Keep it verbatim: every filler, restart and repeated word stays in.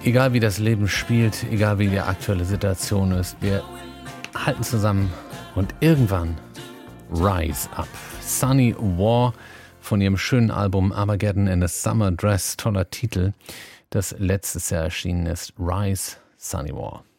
Egal wie das Leben spielt, egal wie die aktuelle Situation ist, wir halten zusammen und irgendwann rise up. Sunny War von ihrem schönen Album Armageddon in a Summer Dress, toller Titel, das letztes Jahr erschienen ist. Rise, Sunny War.